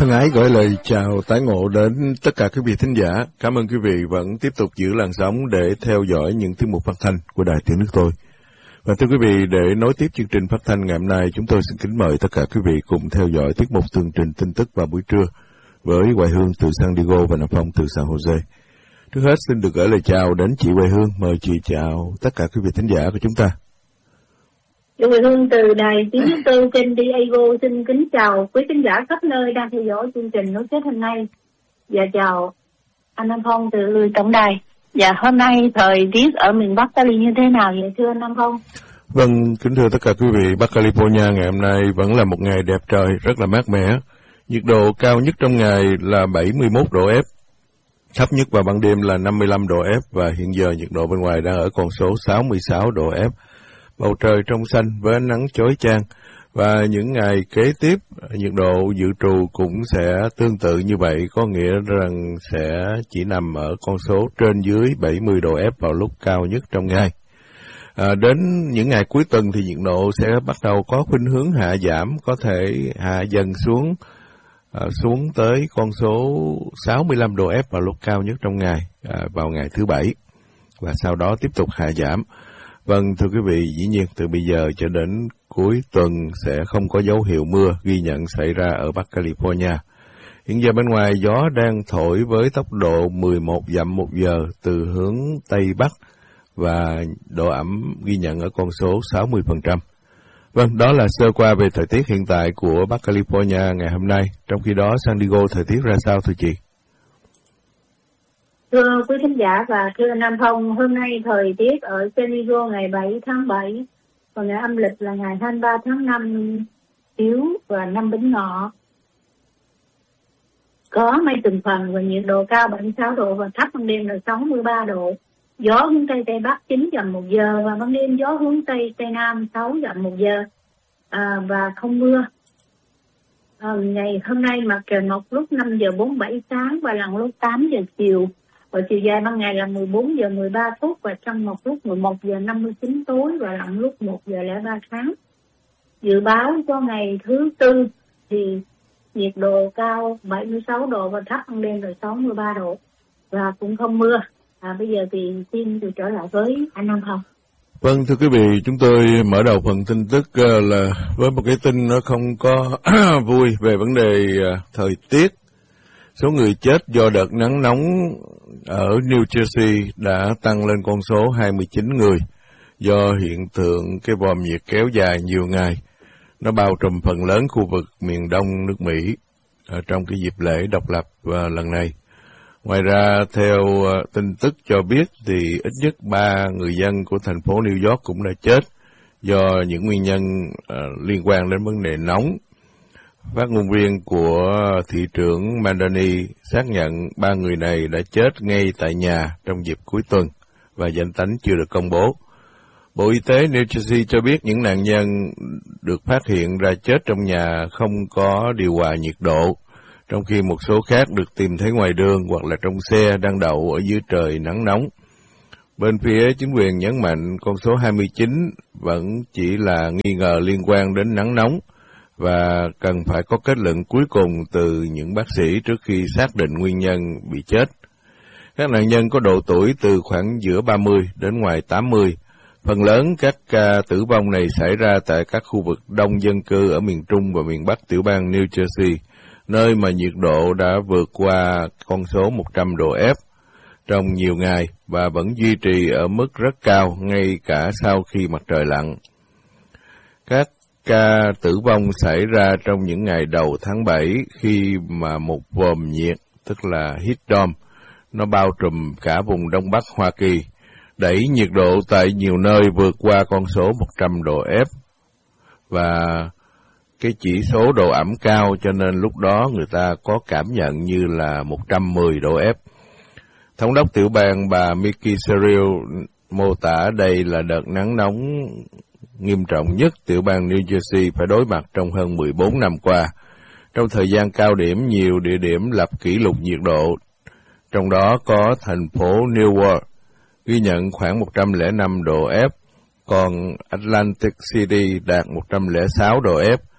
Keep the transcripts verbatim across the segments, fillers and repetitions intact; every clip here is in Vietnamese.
Thân ái gửi lời chào tái ngộ đến tất cả quý vị thính giả. Cảm ơn quý vị vẫn tiếp tục giữ làn sóng để theo dõi những tiết mục phát thanh của Đài Tiếng Nước Tôi. Và thưa quý vị, để nối tiếp chương trình phát thanh ngày hôm nay, chúng tôi xin kính mời tất cả quý vị cùng theo dõi tiết mục tường trình tin tức vào buổi trưa với Hoài Hương từ San Diego và Nam Phong từ San Jose. Trước hết xin được gửi lời chào đến chị Hoài Hương. Mời chị chào tất cả quý vị thính giả của chúng ta. Chị Hoài Hương từ Đài Tiếng Nước Tôi trên Diego xin kính chào quý khán giả khắp nơi đang theo dõi chương trình nối kết hôm nay. Và chào anh Nam Phong từ tổng đài. Và hôm nay thời tiết ở miền Bắc Cali như thế nào vậy thưa anh Nam Phong? Vâng, kính thưa tất cả quý vị, Bắc California ngày hôm nay vẫn là một ngày đẹp trời, rất là mát mẻ. Nhiệt độ cao nhất trong ngày là bảy mươi mốt độ F, thấp nhất vào ban đêm là năm mươi lăm độ F và hiện giờ nhiệt độ bên ngoài đang ở con số sáu mươi sáu độ F. Bầu trời trong xanh với ánh nắng chói chang và những ngày kế tiếp nhiệt độ dự trù cũng sẽ tương tự như vậy, có nghĩa rằng sẽ chỉ nằm ở con số trên dưới bảy mươi độ F vào lúc cao nhất trong ngày. À, đến những ngày cuối tuần thì nhiệt độ sẽ bắt đầu có khuynh hướng hạ giảm, có thể hạ dần xuống à, xuống tới con số sáu mươi lăm độ F vào lúc cao nhất trong ngày à, vào ngày thứ Bảy và sau đó tiếp tục hạ giảm. Vâng, thưa quý vị, dĩ nhiên từ bây giờ cho đến cuối tuần sẽ không có dấu hiệu mưa ghi nhận xảy ra ở Bắc California. Hiện giờ bên ngoài gió đang thổi với tốc độ mười một dặm một giờ từ hướng Tây Bắc và độ ẩm ghi nhận ở con số sáu mươi phần trăm. Vâng, đó là sơ qua về thời tiết hiện tại của Bắc California ngày hôm nay. Trong khi đó, San Diego thời tiết ra sao thưa chị? Thưa quý khán giả và thưa anh Nam Phong, hôm nay thời tiết ở San Diego ngày bảy tháng bảy và ngày âm lịch là ngày hai mươi ba tháng năm Hiếu và năm Bính Ngọ. Có mây từng phần và nhiệt độ cao bảy mươi sáu độ và thấp ban đêm là sáu mươi ba độ. Gió hướng Tây Tây Bắc chín dặm một giờ và ban đêm gió hướng Tây Tây Nam sáu dặm một giờ à, và không mưa. À, ngày hôm nay mặt trời mọc lúc năm giờ bốn mươi bảy sáng và lặn lúc tám giờ chiều. Và chiều dài ban ngày là mười bốn giờ mười ba phút và trong một lúc mười một giờ năm mươi chín tối và lặn lúc một giờ lẻ ba sáng. Dự báo cho ngày thứ Tư thì nhiệt độ cao bảy mươi sáu độ và thấp ban đêm là sáu mươi ba độ và cũng không mưa. À, bây giờ thì xin được trở lại với anh Nam Phong. Vâng, thưa quý vị, chúng tôi mở đầu phần tin tức là với một cái tin nó không có vui về vấn đề thời tiết. Số người chết do đợt nắng nóng ở New Jersey đã tăng lên con số hai mươi chín người do hiện tượng cái vòm nhiệt kéo dài nhiều ngày. Nó bao trùm phần lớn khu vực miền đông nước Mỹ ở trong cái dịp lễ độc lập lần này. Ngoài ra, theo tin tức cho biết thì ít nhất ba người dân của thành phố New York cũng đã chết do những nguyên nhân uh, liên quan đến vấn đề nóng. Phát ngôn viên của thị trưởng Madani xác nhận ba người này đã chết ngay tại nhà trong dịp cuối tuần và danh tính chưa được công bố. Bộ Y tế New Jersey cho biết những nạn nhân được phát hiện ra chết trong nhà không có điều hòa nhiệt độ, trong khi một số khác được tìm thấy ngoài đường hoặc là trong xe đang đậu ở dưới trời nắng nóng. Bên phía chính quyền nhấn mạnh con số hai mươi chín vẫn chỉ là nghi ngờ liên quan đến nắng nóng và cần phải có kết luận cuối cùng từ những bác sĩ trước khi xác định nguyên nhân bị chết. Các nạn nhân có độ tuổi từ khoảng giữa ba mươi đến ngoài tám mươi. Phần lớn các ca tử vong này xảy ra tại các khu vực đông dân cư ở miền Trung và miền Bắc tiểu bang New Jersey, nơi mà nhiệt độ đã vượt qua con số một trăm độ F trong nhiều ngày và vẫn duy trì ở mức rất cao ngay cả sau khi mặt trời lặn. Các ca tử vong xảy ra trong những ngày đầu tháng bảy khi mà một vòm nhiệt, tức là heat dome, nó bao trùm cả vùng Đông Bắc Hoa Kỳ, đẩy nhiệt độ tại nhiều nơi vượt qua con số một trăm độ F và cái chỉ số độ ẩm cao cho nên lúc đó người ta có cảm nhận như là một trăm mười độ F. Thống đốc tiểu bang bà Mickey Searle mô tả đây là đợt nắng nóng nghiêm trọng nhất tiểu bang New Jersey phải đối mặt trong hơn mười bốn năm qua. Trong thời gian cao điểm, nhiều địa điểm lập kỷ lục nhiệt độ, trong đó có thành phố Newark ghi nhận khoảng một trăm lẻ năm độ F, còn Atlantic City đạt một trăm lẻ sáu độ F.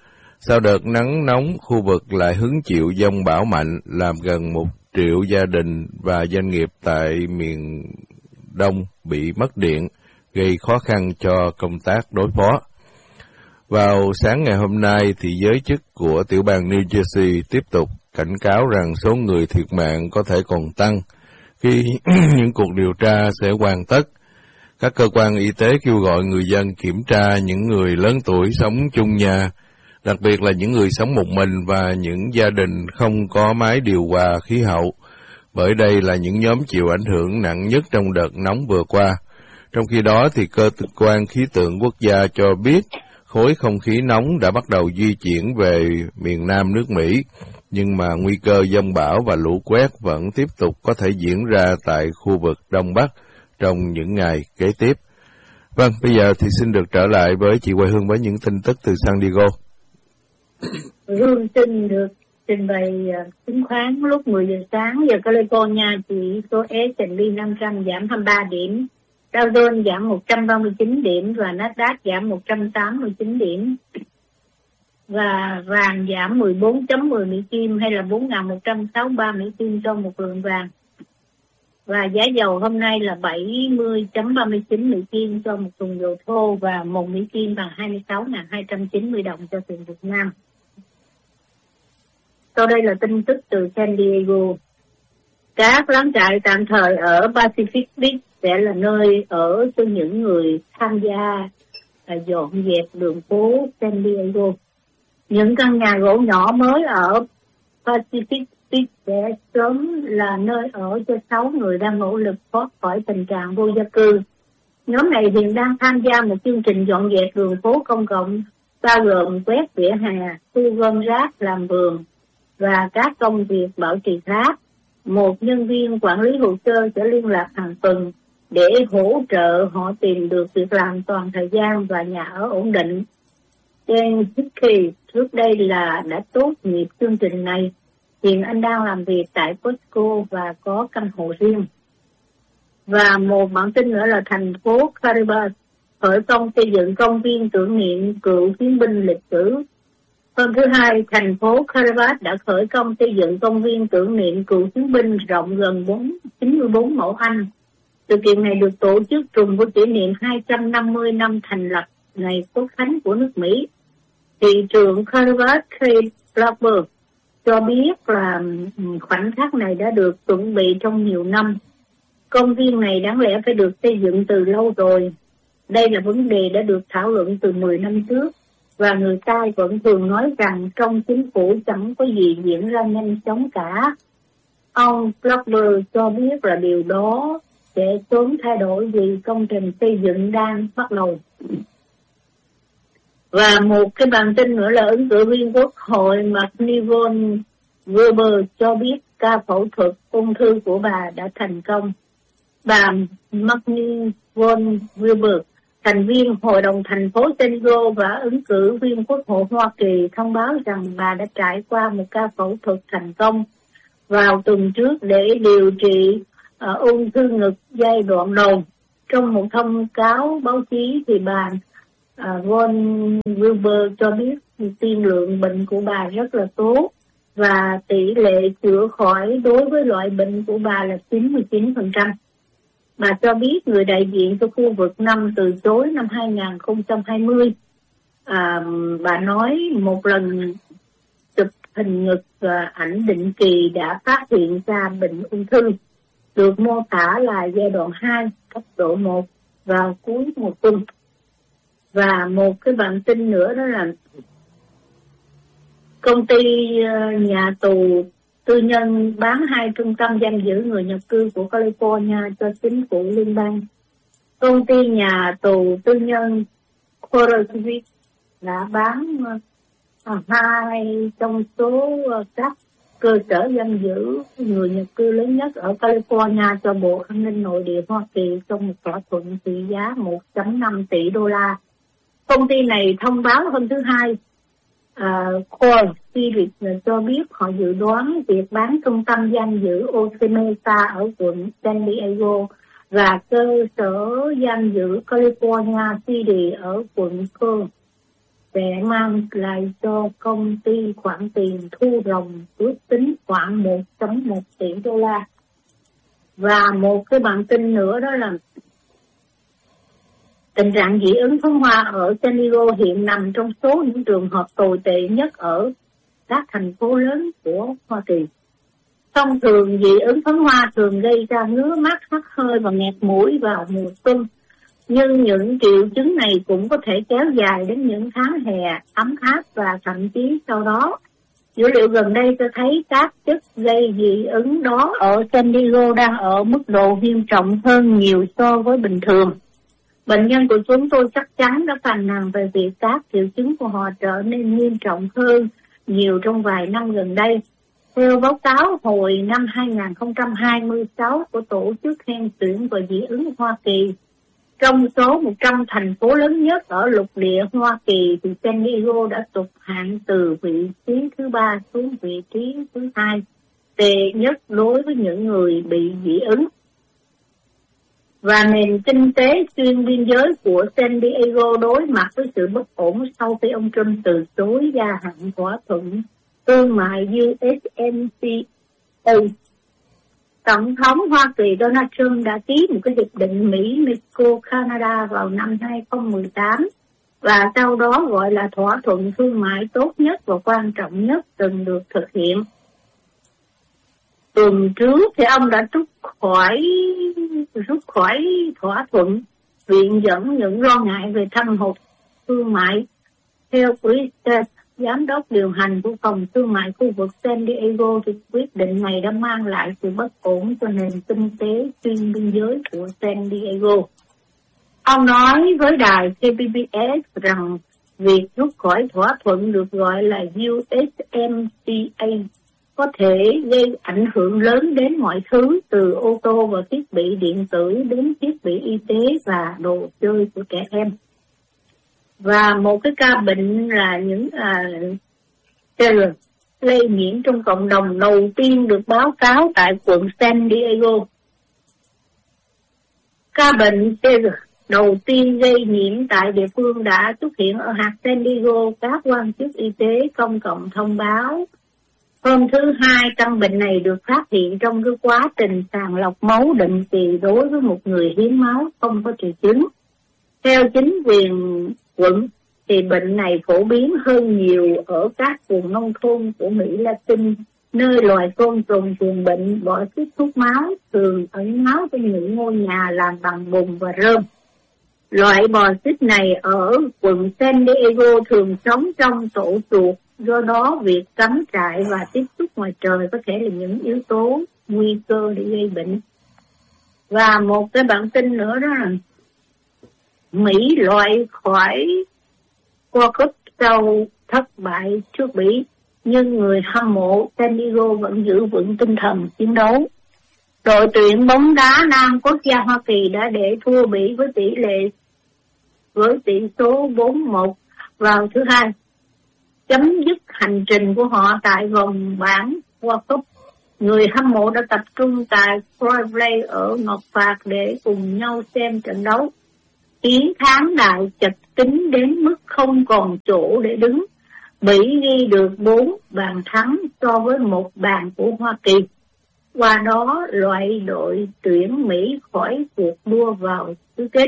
Sau đợt nắng nóng, khu vực lại hứng chịu dông bão mạnh, làm gần một triệu gia đình và doanh nghiệp tại miền Đông bị mất điện, gây khó khăn cho công tác đối phó. Vào sáng ngày hôm nay, thì giới chức của tiểu bang New Jersey tiếp tục cảnh cáo rằng số người thiệt mạng có thể còn tăng khi những cuộc điều tra sẽ hoàn tất. Các cơ quan y tế kêu gọi người dân kiểm tra những người lớn tuổi sống chung nhà, đặc biệt là những người sống một mình và những gia đình không có máy điều hòa khí hậu, bởi đây là những nhóm chịu ảnh hưởng nặng nhất trong đợt nóng vừa qua. Trong khi đó, thì cơ quan khí tượng quốc gia cho biết khối không khí nóng đã bắt đầu di chuyển về miền Nam nước Mỹ, nhưng mà nguy cơ dông bão và lũ quét vẫn tiếp tục có thể diễn ra tại khu vực Đông Bắc trong những ngày kế tiếp. Vâng, bây giờ thì xin được trở lại với chị Hoài Hương với những tin tức từ San Diego. Hương xin được trình bày uh, chứng khoán lúc mười giờ sáng giờ California, chỉ số S and P năm trăm giảm hai mươi ba điểm, Dow Jones giảm một trăm ba mươi chín điểm và Nasdaq giảm một trăm tám mươi chín điểm. Và vàng giảm mười bốn chấm mười Mỹ Kim hay là bốn nghìn một trăm sáu mươi ba Mỹ Kim cho một lượng vàng. Và giá dầu hôm nay là bảy mươi chấm ba mươi chín Mỹ Kim cho một thùng dầu thô và một Mỹ Kim bằng hai mươi sáu nghìn hai trăm chín mươi đồng cho tiền Việt Nam. Sau đây là tin tức từ San Diego. Các lán trại tạm thời ở Pacific Beach sẽ là nơi ở cho những người tham gia dọn dẹp đường phố San Diego. Những căn nhà gỗ nhỏ mới ở Pacific Beach sẽ sớm là nơi ở cho sáu người đang nỗ lực thoát khỏi tình trạng vô gia cư. Nhóm này hiện đang tham gia một chương trình dọn dẹp đường phố công cộng, bao gồm quét vỉa hè, thu gom rác, làm vườn và các công việc bảo trì khác. Một nhân viên quản lý hồ sơ sẽ liên lạc hàng tuần để hỗ trợ họ tìm được việc làm toàn thời gian và nhà ở ổn định. Dan Hickey trước đây là đã tốt nghiệp chương trình này. Hiện anh đang làm việc tại Costco và có căn hộ riêng. Và một bản tin nữa là thành phố Caribas khởi công xây dựng công viên tưởng niệm cựu chiến binh lịch sử. Hôm thứ Hai, thành phố Caribas đã khởi công xây dựng công viên tưởng niệm cựu chiến binh rộng gần chín mươi bốn mẫu Anh. Sự kiện này được tổ chức trùng với kỷ niệm hai trăm năm mươi năm thành lập ngày Quốc khánh của nước Mỹ. Thị trưởng Caribas Kate Blackburn cho biết là khoảnh khắc này đã được chuẩn bị trong nhiều năm. Công viên này đáng lẽ phải được xây dựng từ lâu rồi. Đây là vấn đề đã được thảo luận từ mười năm trước, và người ta vẫn thường nói rằng trong chính phủ chẳng có gì diễn ra nhanh chóng cả. Ông Blackburn cho biết là điều đó sẽ sớm thay đổi vì công trình xây dựng đang bắt đầu. Và một cái bản tin nữa là ứng cử viên quốc hội McNiven Weber cho biết ca phẫu thuật ung thư của bà đã thành công. Bà McNiven Weber, thành viên Hội đồng thành phố San Diego và ứng cử viên Quốc hội Hoa Kỳ, thông báo rằng bà đã trải qua một ca phẫu thuật thành công vào tuần trước để điều trị uh, ung thư ngực giai đoạn đầu. Trong một thông cáo báo chí thì bà uh, Von Wilber cho biết tiên lượng bệnh của bà rất là tốt và tỷ lệ chữa khỏi đối với loại bệnh của bà là chín mươi chín phần trăm. Bà cho biết người đại diện cho khu vực năm từ chối năm hai không hai không. À, bà nói một lần chụp hình ngực và ảnh định kỳ đã phát hiện ra bệnh ung thư, được mô tả là giai đoạn hai, cấp độ một vào cuối một tuần. Và một cái bản tin nữa đó là công ty nhà tù tư nhân bán hai trung tâm giam giữ người nhập cư của California cho chính phủ liên bang. Công ty nhà tù tư nhân Corrective đã bán uh, hai trong số uh, các cơ sở giam giữ người nhập cư lớn nhất ở California cho Bộ An ninh Nội địa Hoa Kỳ trong một thỏa thuận trị giá một phẩy năm tỷ đô la. Công ty này thông báo hôm thứ Hai, Uh, Core Spirit cho biết họ dự đoán việc bán trung tâm giam giữ Osemesa ở quận San Diego và cơ sở giam giữ California City ở quận Kern sẽ mang lại cho công ty khoản tiền thu ròng ước tính khoảng một phẩy một tỷ đô la. Và một cái bản tin nữa đó là tình trạng dị ứng phấn hoa ở San Diego hiện nằm trong số những trường hợp tồi tệ nhất ở các thành phố lớn của Hoa Kỳ. Thông thường dị ứng phấn hoa thường gây ra ngứa mắt, hắt hơi và nghẹt mũi vào mùa xuân. Nhưng những triệu chứng này cũng có thể kéo dài đến những tháng hè ấm áp và thậm chí sau đó. Dữ liệu gần đây cho thấy các chất gây dị ứng đó ở San Diego đang ở mức độ nghiêm trọng hơn nhiều so với bình thường. Bệnh nhân của chúng tôi chắc chắn đã phàn nàn về việc các triệu chứng của họ trở nên nghiêm trọng hơn nhiều trong vài năm gần đây. Theo báo cáo hồi năm hai không hai sáu của Tổ chức Khen tuyển và dị ứng Hoa Kỳ, trong số một trăm thành phố lớn nhất ở lục địa Hoa Kỳ thì San Diego đã tụt hạng từ vị trí thứ ba xuống vị trí thứ hai, tệ nhất đối với những người bị dị ứng. Và nền kinh tế xuyên biên giới của San Diego đối mặt với sự bất ổn sau khi ông Trump từ chối gia hạn thỏa thuận thương mại U S M C A. Tổng thống Hoa Kỳ Donald Trump đã ký một cái hiệp định Mỹ-Mexico-Canada vào năm hai không một tám và sau đó gọi là thỏa thuận thương mại tốt nhất và quan trọng nhất từng được thực hiện. Tuần trước thì ông đã rút khỏi rút khỏi thỏa thuận, viện dẫn những lo ngại về thâm hụt thương mại. Theo Chris, giám đốc điều hành của phòng thương mại khu vực San Diego, thì quyết định này đã mang lại sự bất ổn cho nền kinh tế xuyên biên giới của San Diego. Ông nói với đài K B B S rằng việc rút khỏi thỏa thuận được gọi là U S M C A có thể gây ảnh hưởng lớn đến mọi thứ từ ô tô và thiết bị điện tử đến thiết bị y tế và đồ chơi của trẻ em. Và một cái ca bệnh là những à, lây nhiễm trong cộng đồng đầu tiên được báo cáo tại quận San Diego. Ca bệnh đầu tiên gây nhiễm tại địa phương đã xuất hiện ở hạt San Diego. Các quan chức y tế công cộng thông báo hôm thứ Hai căn bệnh này được phát hiện trong cái quá trình sàng lọc máu định kỳ đối với một người hiến máu không có triệu chứng. Theo chính quyền quận thì bệnh này phổ biến hơn nhiều ở các vùng nông thôn của Mỹ Latin, nơi loài côn trùng truyền bệnh bọ xít thuốc máu thường ẩn náu trong những ngôi nhà làm bằng bùn và rơm. Loại bọ xít này ở quận San Diego thường sống trong tổ chuột, do đó việc cắm trại và tiếp xúc ngoài trời có thể là những yếu tố nguy cơ để gây bệnh. Và một cái bản tin nữa đó là Mỹ loại khỏi World Cup sau thất bại trước Bỉ, nhưng người hâm mộ San Diego vẫn giữ vững tinh thần chiến đấu. Đội tuyển bóng đá nam quốc gia Hoa Kỳ đã để thua Bỉ với tỷ lệ với tỷ số bốn một vào thứ Hai, chấm dứt hành trình của họ tại vòng bảng World Cup. Người hâm mộ đã tập trung tại Crosley ở Ngọc Phạt để cùng nhau xem trận đấu. Tiếng khán đài chật kín đến mức không còn chỗ để đứng. Bỉ ghi được bốn bàn thắng so với một bàn của Hoa Kỳ. Qua đó loại đội tuyển Mỹ khỏi cuộc đua vào tứ kết.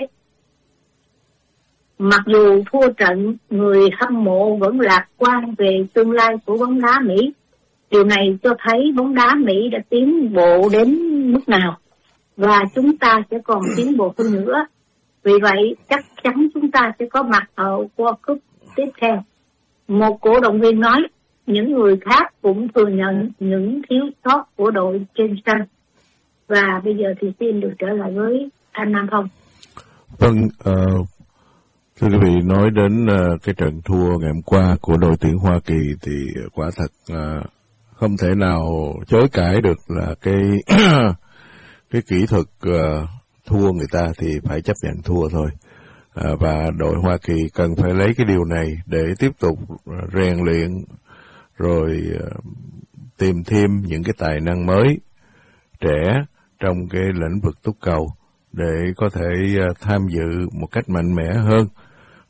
Mặc dù thua trận, người hâm mộ vẫn lạc quan về tương lai của bóng đá Mỹ. Điều này cho thấy bóng đá Mỹ đã tiến bộ đến mức nào, và chúng ta sẽ còn tiến bộ hơn nữa. Vì vậy, chắc chắn chúng ta sẽ có mặt ở World Cup tiếp theo. Một cổ động viên nói, những người khác cũng thừa nhận những thiếu sót của đội trên sân. Và bây giờ thì xin được trở lại với anh Nam Phong. Vâng, uh, thưa quý vị, nói đến uh, cái trận thua ngày hôm qua của đội tuyển Hoa Kỳ thì quả thật uh, không thể nào chối cãi được là cái cái kỹ thuật uh, thua người ta thì phải chấp nhận thua thôi. À, và đội Hoa Kỳ cần phải lấy cái điều này để tiếp tục rèn luyện rồi uh, tìm thêm những cái tài năng mới trẻ trong cái lĩnh vực túc cầu để có thể uh, tham dự một cách mạnh mẽ hơn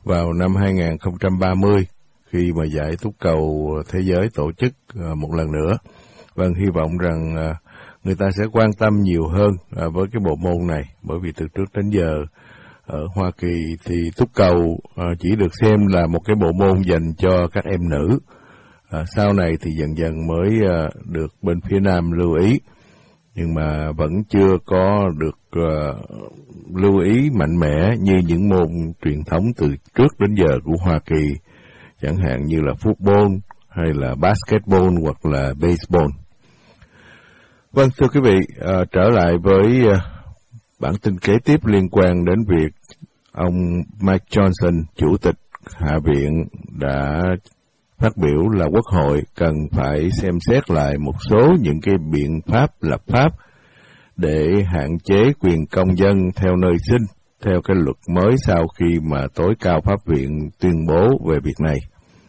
vào năm hai không ba mươi khi mà giải túc cầu thế giới tổ chức một lần nữa. Vâng, hy vọng rằng người ta sẽ quan tâm nhiều hơn với cái bộ môn này, bởi vì từ trước đến giờ ở Hoa Kỳ thì túc cầu chỉ được xem là một cái bộ môn dành cho các em nữ. À, sau này thì dần dần mới được bên phía Nam lưu ý, nhưng mà vẫn chưa có được uh, lưu ý mạnh mẽ như những môn truyền thống từ trước đến giờ của Hoa Kỳ, chẳng hạn như là football hay là basketball hoặc là baseball. Vâng, thưa quý vị, uh, trở lại với uh, bản tin kế tiếp liên quan đến việc ông Mike Johnson, Chủ tịch Hạ viện, đã phát biểu là Quốc hội cần phải xem xét lại một số những cái biện pháp lập pháp để hạn chế quyền công dân theo nơi sinh, theo cái luật mới sau khi mà tối cao pháp viện tuyên bố về việc này.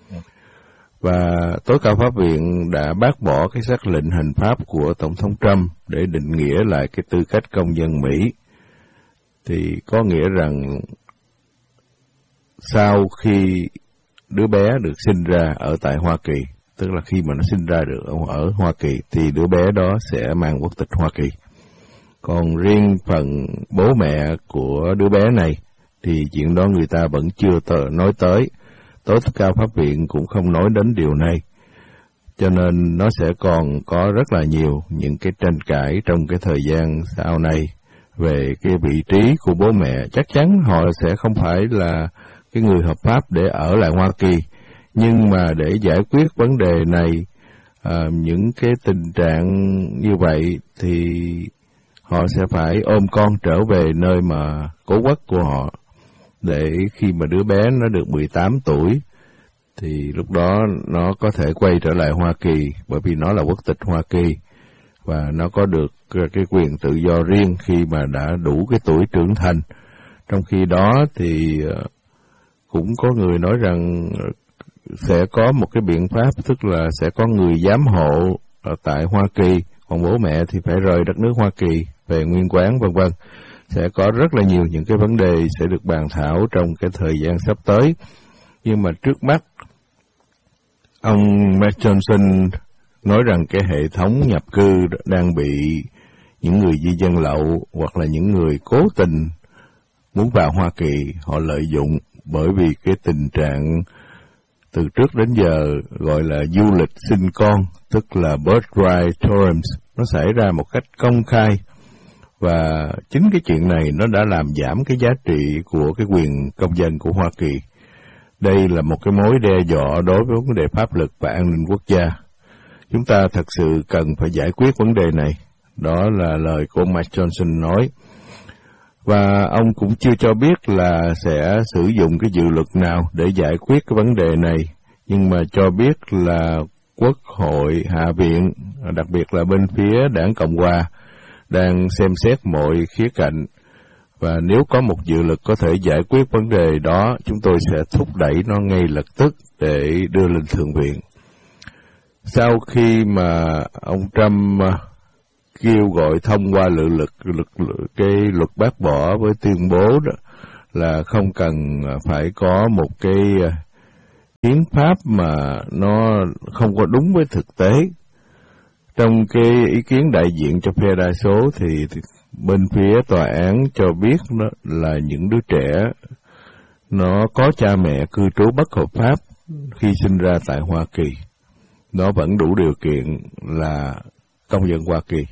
Và tối cao pháp viện đã bác bỏ cái sắc lệnh hành pháp của Tổng thống Trump để định nghĩa lại cái tư cách công dân Mỹ. Thì có nghĩa rằng sau khi đứa bé được sinh ra ở tại Hoa Kỳ, tức là khi mà nó sinh ra được ở Hoa Kỳ, thì đứa bé đó sẽ mang quốc tịch Hoa Kỳ. Còn riêng phần bố mẹ của đứa bé này thì chuyện đó người ta vẫn chưa tờ nói tới. Tối cao pháp viện cũng không nói đến điều này. Cho nên nó sẽ còn có rất là nhiều những cái tranh cãi trong cái thời gian sau này về cái vị trí của bố mẹ. Chắc chắn họ sẽ không phải là cái người hợp pháp để ở lại Hoa Kỳ, nhưng mà để giải quyết vấn đề này, à, những cái tình trạng như vậy thì họ sẽ phải ôm con trở về nơi mà cố quốc của họ, để khi mà đứa bé nó được mười tám tuổi thì lúc đó nó có thể quay trở lại Hoa Kỳ, bởi vì nó là quốc tịch Hoa Kỳ và nó có được cái quyền tự do riêng khi mà đã đủ cái tuổi trưởng thành. Trong khi đó thì cũng có người nói rằng sẽ có một cái biện pháp, tức là sẽ có người giám hộ ở tại Hoa Kỳ, còn bố mẹ thì phải rời đất nước Hoa Kỳ về nguyên quán, vân vân. Sẽ có rất là nhiều những cái vấn đề sẽ được bàn thảo trong cái thời gian sắp tới. Nhưng mà trước mắt, ông Mike Johnson nói rằng cái hệ thống nhập cư đang bị những người di dân lậu hoặc là những người cố tình muốn vào Hoa Kỳ họ lợi dụng, bởi vì cái tình trạng từ trước đến giờ gọi là du lịch sinh con, tức là birthright tourism, nó xảy ra một cách công khai. Và chính cái chuyện này nó đã làm giảm cái giá trị của cái quyền công dân của Hoa Kỳ. Đây là một cái mối đe dọa đối với vấn đề pháp luật và an ninh quốc gia. Chúng ta thật sự cần phải giải quyết vấn đề này. Đó là lời của Mike Johnson nói. Và ông cũng chưa cho biết là sẽ sử dụng cái dự luật nào để giải quyết cái vấn đề này. Nhưng mà cho biết là Quốc hội, Hạ viện, đặc biệt là bên phía Đảng Cộng Hòa, đang xem xét mọi khía cạnh. Và nếu có một dự luật có thể giải quyết vấn đề đó, chúng tôi sẽ thúc đẩy nó ngay lập tức để đưa lên Thượng viện. Sau khi mà ông Trump kêu gọi thông qua dự luật, luật cái luật bác bỏ với tuyên bố đó là không cần phải có một cái hiến pháp mà nó không có đúng với thực tế. Trong cái ý kiến đại diện cho phe đa số thì, thì bên phía tòa án cho biết đó là những đứa trẻ nó có cha mẹ cư trú bất hợp pháp khi sinh ra tại Hoa Kỳ, nó vẫn đủ điều kiện là công dân Hoa Kỳ.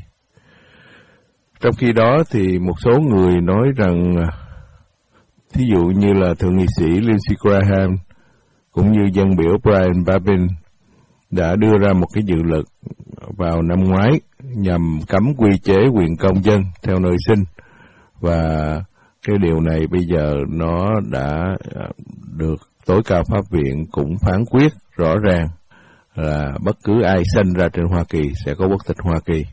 Trong khi đó thì một số người nói rằng, thí dụ như là Thượng nghị sĩ Lindsey Graham cũng như dân biểu Brian Babin đã đưa ra một cái dự luật vào năm ngoái nhằm cấm quy chế quyền công dân theo nơi sinh. Và cái điều này bây giờ nó đã được tối cao pháp viện cũng phán quyết rõ ràng là bất cứ ai sinh ra trên Hoa Kỳ sẽ có quốc tịch Hoa Kỳ.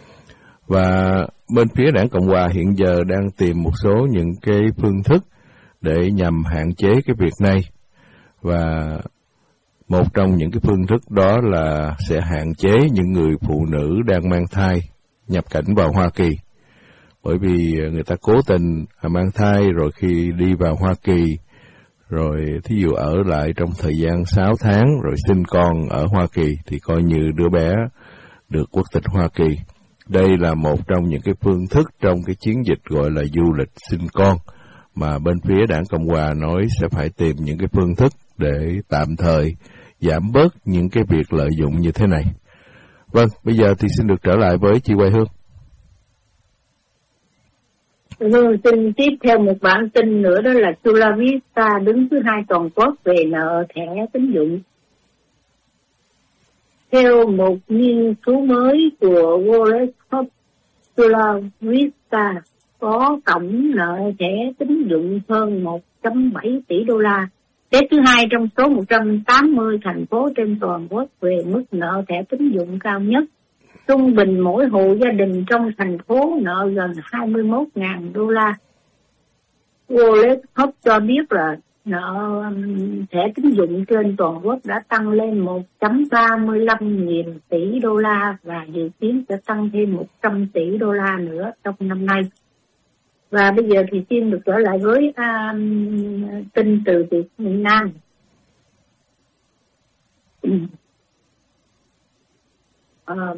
Và bên phía Đảng Cộng Hòa hiện giờ đang tìm một số những cái phương thức để nhằm hạn chế cái việc này. Và một trong những cái phương thức đó là sẽ hạn chế những người phụ nữ đang mang thai nhập cảnh vào Hoa Kỳ. Bởi vì người ta cố tình mang thai rồi khi đi vào Hoa Kỳ rồi thí dụ ở lại trong thời gian sáu tháng rồi sinh con ở Hoa Kỳ thì coi như đứa bé được quốc tịch Hoa Kỳ. Đây là một trong những cái phương thức trong cái chiến dịch gọi là du lịch sinh con mà bên phía Đảng Cộng Hòa nói sẽ phải tìm những cái phương thức để tạm thời giảm bớt những cái việc lợi dụng như thế này. Vâng, bây giờ thì xin được trở lại với chị Hoài Hương. Hương tin tiếp theo một bản tin nữa, đó là Chula Vista đứng thứ hai toàn quốc về nợ thẻ tín dụng. Theo một nghiên cứu mới của Wallace Hope, Chula Vista có tổng nợ thẻ tín dụng hơn một phẩy bảy tỷ đô la, xếp thứ hai trong số một trăm tám mươi thành phố trên toàn quốc về mức nợ thẻ tín dụng cao nhất. Trung bình mỗi hộ gia đình trong thành phố nợ gần hai mươi mốt nghìn đô la. Wallace Hope cho biết là nợ thẻ tín dụng trên toàn quốc đã tăng lên một phẩy ba mươi lăm nghìn tỷ đô la và dự kiến sẽ tăng thêm một trăm tỷ đô la nữa trong năm nay. Và bây giờ thì xin được trở lại với uh, tin từ Việt Nam. Uh,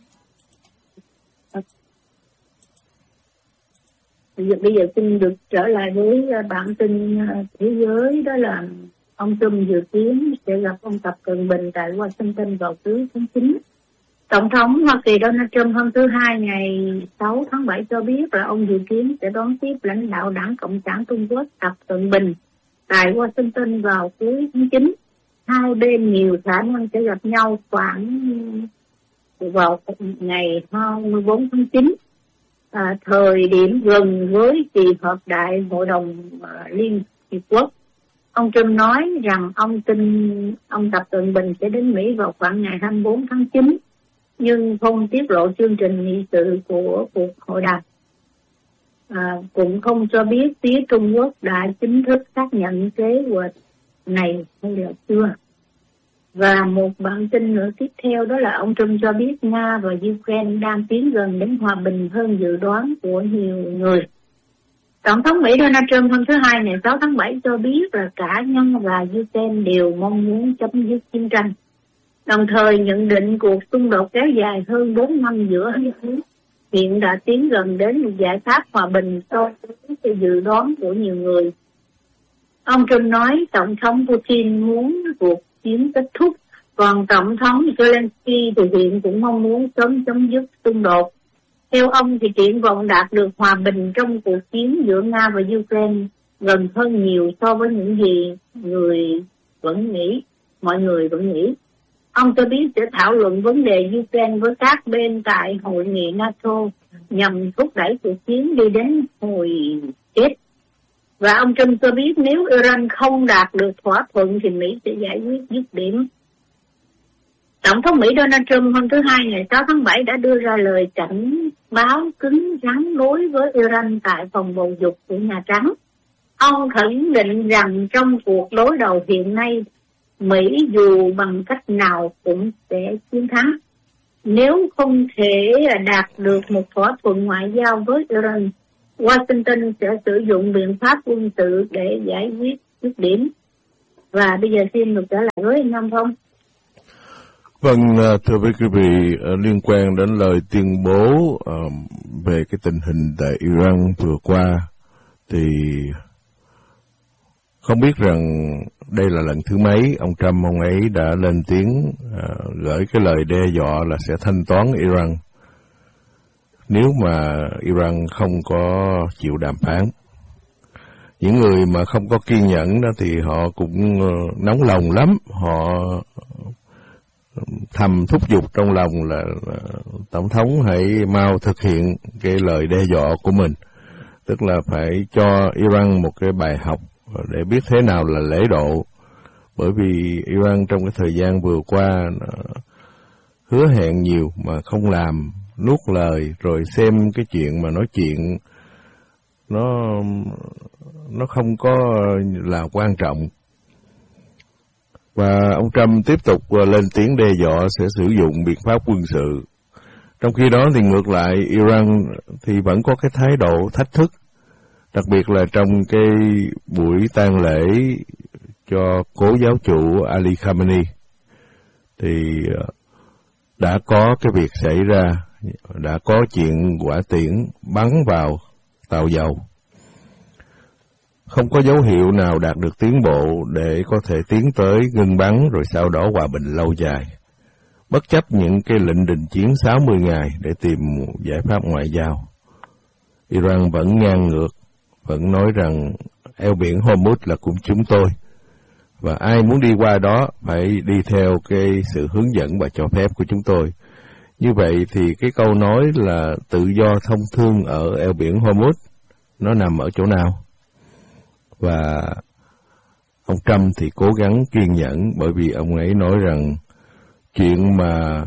Bây giờ, bây giờ xin được trở lại với bản tin thế giới, đó là ông Trump dự kiến sẽ gặp ông Tập Cận Bình tại Washington vào cuối tháng chín. Tổng thống Hoa Kỳ Donald Trump hôm thứ Hai ngày sáu tháng bảy cho biết là ông dự kiến sẽ đón tiếp lãnh đạo Đảng Cộng sản Trung Quốc Tập Cận Bình tại Washington vào cuối tháng chín. Hai bên nhiều khả năng sẽ gặp nhau khoảng vào ngày hai mươi bốn tháng chín. À, thời điểm gần với kỳ họp đại hội đồng uh, Liên Hiệp Quốc. Ông Trump nói rằng ông tin ông Tập Cận Bình sẽ đến Mỹ vào khoảng ngày hai mươi bốn tháng chín, nhưng không tiết lộ chương trình nghị sự của cuộc hội đàm. À, cũng không cho biết phía Trung Quốc đã chính thức xác nhận kế hoạch này hay là chưa. Và một bản tin nữa tiếp theo, đó là ông Trump cho biết Nga và Ukraine đang tiến gần đến hòa bình hơn dự đoán của nhiều người. Tổng thống Mỹ Donald Trump hôm thứ Hai ngày sáu tháng bảy cho biết là cả Nga và Ukraine đều mong muốn chấm dứt chiến tranh. Đồng thời nhận định cuộc xung đột kéo dài hơn bốn năm giữa hai nước hiện đã tiến gần đến một giải pháp hòa bình so với dự đoán của nhiều người. Ông Trump nói Tổng thống Putin muốn cuộc chiến kết thúc, còn Tổng thống Zelensky thì hiện cũng mong muốn sớm chấm dứt xung đột. Theo ông thì triển vọng đạt được hòa bình trong cuộc chiến giữa Nga và Ukraine gần hơn nhiều so với những gì người vẫn nghĩ, mọi người vẫn nghĩ. Ông cho biết sẽ thảo luận vấn đề Ukraine với các bên tại hội nghị NATO nhằm thúc đẩy cuộc chiến đi đến hồi kết. Và ông Trump cho biết nếu Iran không đạt được thỏa thuận thì Mỹ sẽ giải quyết dứt điểm. Tổng thống Mỹ Donald Trump hôm thứ Hai ngày sáu tháng bảy đã đưa ra lời cảnh báo cứng rắn đối với Iran tại phòng bầu dục của Nhà Trắng. Ông khẳng định rằng trong cuộc đối đầu hiện nay, Mỹ dù bằng cách nào cũng sẽ chiến thắng. Nếu không thể đạt được một thỏa thuận ngoại giao với Iran, Washington sẽ sử dụng biện pháp quân sự để giải quyết dứt điểm. Và bây giờ xin được trở lại với anh Nam Phong. Vâng, thưa quý vị, liên quan đến lời tuyên bố uh, về cái tình hình tại Iran vừa qua, thì không biết rằng đây là lần thứ mấy ông Trump ông ấy đã lên tiếng uh, gửi cái lời đe dọa là sẽ thanh toán Iran nếu mà Iran không có chịu đàm phán. Những người mà không có kiên nhẫn đó thì họ cũng uh, nóng lòng lắm, họ thầm thúc giục trong lòng là, là Tổng thống hãy mau thực hiện cái lời đe dọa của mình, tức là phải cho Iran một cái bài học để biết thế nào là lễ độ. Bởi vì Iran trong cái thời gian vừa qua hứa hẹn nhiều mà không làm, nuốt lời, rồi xem cái chuyện mà nói chuyện nó nó không có là quan trọng. Và ông Trump tiếp tục lên tiếng đe dọa sẽ sử dụng biện pháp quân sự. Trong khi đó thì ngược lại, Iran thì vẫn có cái thái độ thách thức. Đặc biệt là trong cái buổi tang lễ cho cố giáo chủ Ali Khamenei thì đã có cái việc xảy ra, đã có chuyện quả tiễn bắn vào tàu dầu. Không có dấu hiệu nào đạt được tiến bộ để có thể tiến tới ngừng bắn rồi sau đó hòa bình lâu dài. Bất chấp những cái lệnh đình chiến sáu mươi ngày để tìm giải pháp ngoại giao, Iran vẫn ngang ngược, vẫn nói rằng eo biển Hormuz là của chúng tôi, và ai muốn đi qua đó phải đi theo cái sự hướng dẫn và cho phép của chúng tôi. Như vậy thì cái câu nói là tự do thông thương ở eo biển Hormuz nó nằm ở chỗ nào? Và ông Trump thì cố gắng kiên nhẫn, bởi vì ông ấy nói rằng chuyện mà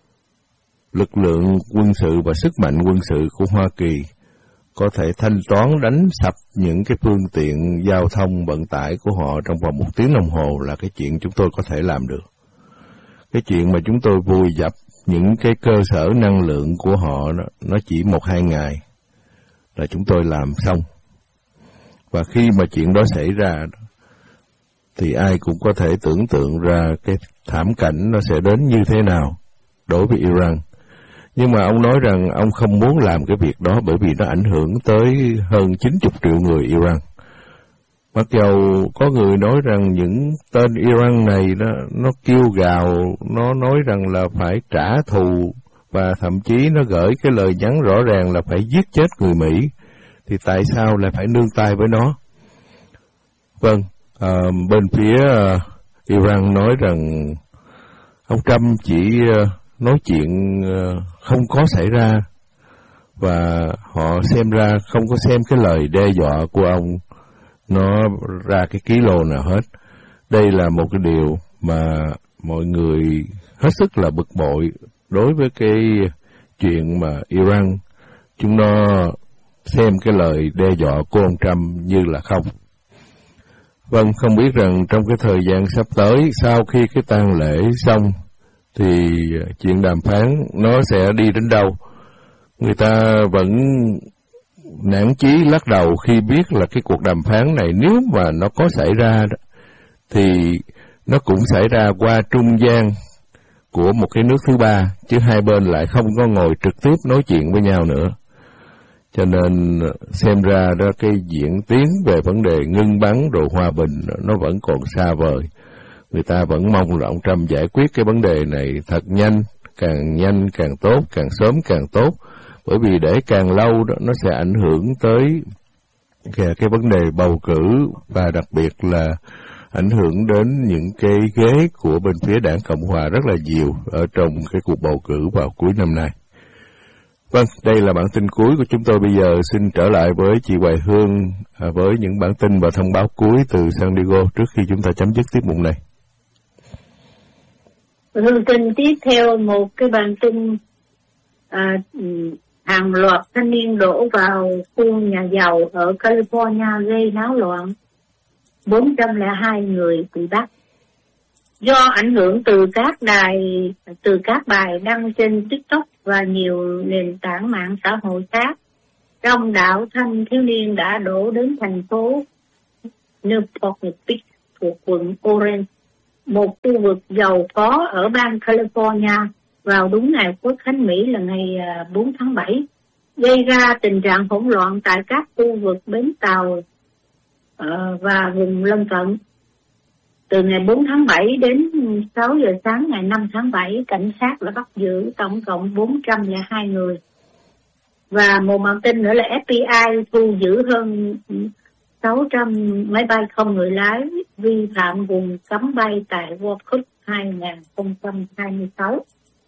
lực lượng quân sự và sức mạnh quân sự của Hoa Kỳ có thể thanh toán đánh sập những cái phương tiện giao thông vận tải của họ trong vòng một tiếng đồng hồ là cái chuyện chúng tôi có thể làm được. Cái chuyện mà chúng tôi vùi dập những cái cơ sở năng lượng của họ đó, nó chỉ một hai ngày là chúng tôi làm xong. Và khi mà chuyện đó xảy ra thì ai cũng có thể tưởng tượng ra cái thảm cảnh nó sẽ đến như thế nào đối với Iran. Nhưng mà ông nói rằng ông không muốn làm cái việc đó bởi vì nó ảnh hưởng tới hơn chín mươi triệu người Iran. Mặc dầu có người nói rằng những tên Iran này nó, nó kêu gào, nó nói rằng là phải trả thù và thậm chí nó gửi cái lời nhắn rõ ràng là phải giết chết người Mỹ, thì tại sao lại phải nương tay với nó? Vâng, à, bên phía uh, Iran nói rằng ông Trump chỉ uh, nói chuyện uh, không có xảy ra, và họ xem ra không có xem cái lời đe dọa của ông nó ra cái ký lô nào hết. Đây là một cái điều mà mọi người hết sức là bực bội đối với cái chuyện mà Iran chúng nó xem cái lời đe dọa của ông Trump như là không. Vâng, không biết rằng trong cái thời gian sắp tới, sau khi cái tang lễ xong, thì chuyện đàm phán nó sẽ đi đến đâu? Người ta vẫn nản chí lắc đầu khi biết là cái cuộc đàm phán này nếu mà nó có xảy ra đó, thì nó cũng xảy ra qua trung gian của một cái nước thứ ba, chứ hai bên lại không có ngồi trực tiếp nói chuyện với nhau nữa. Cho nên xem ra đó cái diễn tiến về vấn đề ngưng bắn rồi hòa bình nó vẫn còn xa vời. Người ta vẫn mong là ông Trump giải quyết cái vấn đề này thật nhanh, càng nhanh càng tốt, càng sớm càng tốt. Bởi vì để càng lâu đó nó sẽ ảnh hưởng tới cái, cái vấn đề bầu cử, và đặc biệt là ảnh hưởng đến những cái ghế của bên phía đảng Cộng Hòa rất là nhiều ở trong cái cuộc bầu cử vào cuối năm nay. Vâng, đây là bản tin cuối của chúng tôi. Bây giờ xin trở lại với chị Hoài Hương à, với những bản tin và thông báo cuối từ San Diego trước khi chúng ta chấm dứt tiết mục này. Hương tin tiếp theo một cái bản tin à, hàng loạt thanh niên đổ vào khu nhà giàu ở California gây náo loạn, bốn trăm lẻ hai người bị bắt. Do ảnh hưởng từ các đài, từ các bài đăng trên TikTok và nhiều nền tảng mạng xã hội khác, đông đảo thanh thiếu niên đã đổ đến thành phố Newport Beach thuộc quận Orange, một khu vực giàu có ở bang California, vào đúng ngày Quốc khánh Mỹ là ngày bốn tháng bảy, gây ra tình trạng hỗn loạn tại các khu vực bến tàu uh, và vùng lân cận. Từ ngày bốn tháng bảy đến sáu giờ sáng ngày năm tháng bảy, cảnh sát đã bắt giữ tổng cộng bốn trăm lẻ hai người. Và một bản tin nữa là ép bê i thu giữ hơn sáu trăm máy bay không người lái vi phạm vùng cấm bay tại World Cup hai không hai sáu.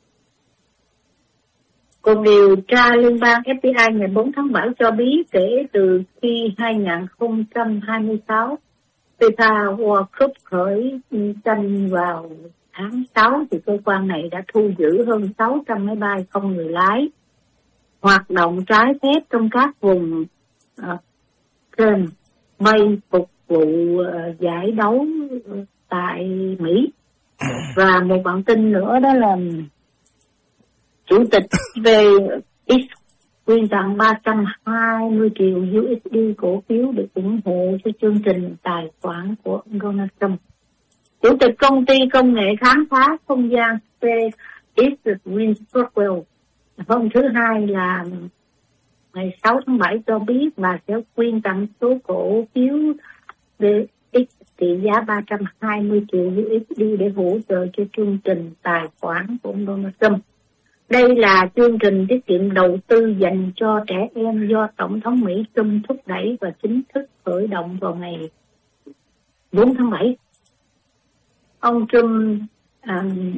Cuộc điều tra liên bang ép bê i ngày bốn tháng bảy cho biết kể từ khi hai không hai sáu FIFA World Cup khởi tranh vào tháng sáu thì cơ quan này đã thu giữ hơn sáu trăm máy bay không người lái hoạt động trái phép trong các vùng uh, trên bay phục vụ uh, giải đấu tại Mỹ. Và một bản tin nữa đó là Chủ tịch về quyên tặng ba trăm hai mươi triệu u ét đê cổ phiếu để ủng hộ cho chương trình tài khoản của Donald Trump. Chủ tịch công ty công nghệ khám phá không gian SpaceX Win Stockwell hôm thứ Hai là ngày sáu tháng bảy cho biết bà sẽ quyên tặng số cổ phiếu SpaceX trị giá ba trăm hai mươi triệu u ét đê để hỗ trợ cho chương trình tài khoản của ông Donald Trump. Đây là chương trình tiết kiệm đầu tư dành cho trẻ em do Tổng thống Mỹ Trump thúc đẩy và chính thức khởi động vào ngày bốn tháng bảy. Ông Trump um,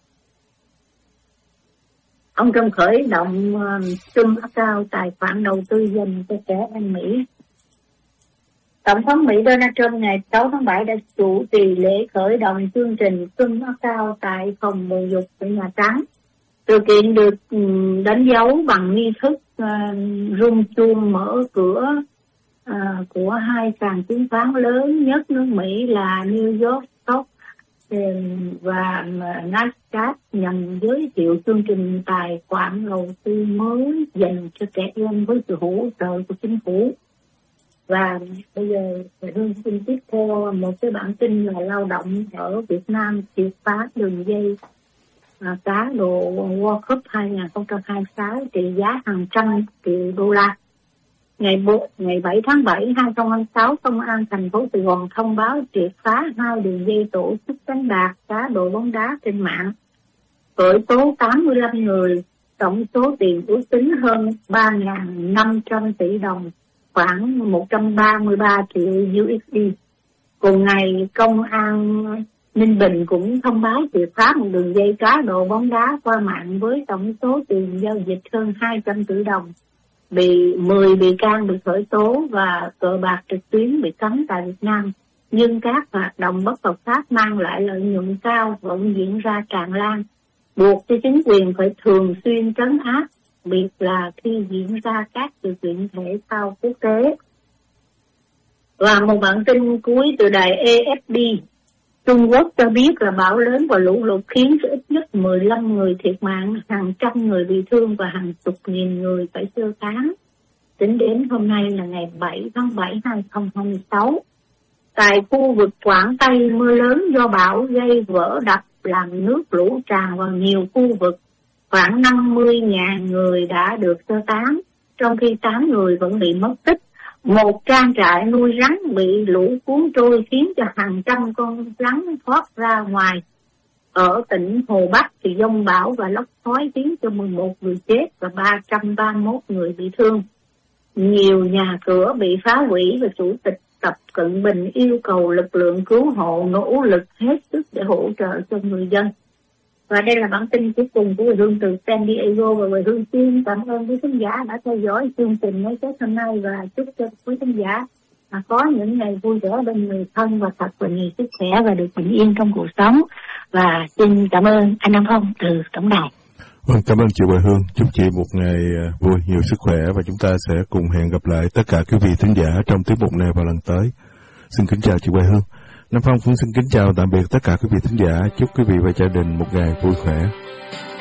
ông Trump khởi động um, Trump account tài khoản đầu tư dành cho trẻ em Mỹ. Tổng thống Mỹ Donald Trump ngày sáu tháng bảy đã chủ trì lễ khởi động chương trình Trump account tại phòng bầu dục của Nhà Trắng. Sự kiện được đánh dấu bằng nghi thức uh, rung chuông mở cửa uh, của hai sàn chứng khoán lớn nhất nước Mỹ là New York Stock và Nasdaq nhằm giới thiệu chương trình tài khoản đầu tư mới dành cho trẻ em với sự hỗ trợ của chính phủ. Và bây giờ Hương xin tiếp theo một cái bản tin là lao động ở Việt Nam triệt phá đường dây à, cá độ World Cup hai không hai sáu trị giá hàng trăm triệu đô la. Ngày bộ, ngày bảy tháng bảy hai không hai sáu, Công an thành phố Sài Gòn thông báo triệt phá hai đường dây tổ chức đánh bạc cá độ bóng đá trên mạng, khởi tố tám mươi lăm người, tổng số tiền ước tính hơn ba nghìn năm trăm tỷ đồng, khoảng một trăm ba mươi ba triệu u ét đê. Cùng ngày, Công an Ninh Bình cũng thông báo triệt phá một đường dây cá độ bóng đá qua mạng với tổng số tiền giao dịch hơn hai trăm tỷ đồng. Bị mười bị can bị khởi tố và cờ bạc trực tuyến bị cấm tại Việt Nam. Nhưng các hoạt động bất hợp pháp mang lại lợi nhuận cao vẫn diễn ra tràn lan, buộc cho chính quyền phải thường xuyên trấn áp, biệt là khi diễn ra các sự kiện thể thao quốc tế. Và một bản tin cuối từ đài a ép pê, Trung Quốc cho biết là bão lớn và lũ lụt khiến ít nhất mười lăm người thiệt mạng, hàng trăm người bị thương và hàng chục nghìn người phải sơ tán. Tính đến hôm nay là ngày bảy tháng bảy hai không hai sáu. Tại khu vực Quảng Tây, mưa lớn do bão gây vỡ đập làm nước lũ tràn vào nhiều khu vực. Khoảng năm mươi nghìn người đã được sơ tán, trong khi tám người vẫn bị mất tích. Một trang trại nuôi rắn bị lũ cuốn trôi khiến cho hàng trăm con rắn thoát ra ngoài. Ở tỉnh Hồ Bắc thì giông bão và lốc xoáy khiến cho mười một người chết và ba trăm ba mươi mốt người bị thương. Nhiều nhà cửa bị phá hủy và Chủ tịch Tập Cận Bình yêu cầu lực lượng cứu hộ nỗ lực hết sức để hỗ trợ cho người dân. Và đây là bản tin cuối cùng của Hương từ San Diego, và Hương xin cảm ơn quý khán giả đã theo dõi chương trình ngày Tết hôm nay và chúc cho quý khán giả mà có những ngày vui vẻ bên người thân và thật là nhiều sức khỏe và được bình yên trong cuộc sống. Và xin cảm ơn anh Nam Phong từ tổng đài. Vâng, cảm ơn chị Hoài Hương. Chúc chị một ngày vui, nhiều sức khỏe và chúng ta sẽ cùng hẹn gặp lại tất cả quý vị thính giả trong tiết mục này vào lần tới. Xin kính chào chị Hoài Hương. Nam Phong cũng xin kính chào tạm biệt tất cả quý vị thính giả. Chúc quý vị và gia đình một ngày vui khỏe.